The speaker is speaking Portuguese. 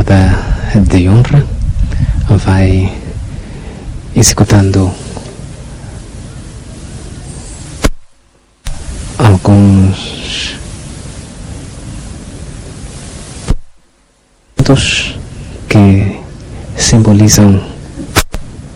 guarda de honra vai executando alguns pontos que simbolizam